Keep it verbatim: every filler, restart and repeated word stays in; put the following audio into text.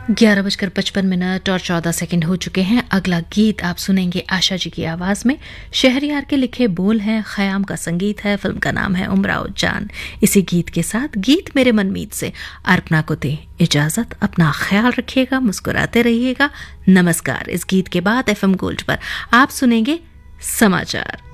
ग्यारह बजकर पचपन मिनट और चौदह सेकंड हो चुके हैं। अगला गीत आप सुनेंगे आशा जी की आवाज में। शहरयार के लिखे बोल हैं, खयाम का संगीत है, फिल्म का नाम है उमराव जान। इसी गीत के साथ गीत मेरे मनमीत से अर्पणा को दे इजाजत। अपना ख्याल रखिएगा, मुस्कुराते रहिएगा। नमस्कार। इस गीत के बाद एफएम गोल्ड पर आप सुनेंगे समाचार।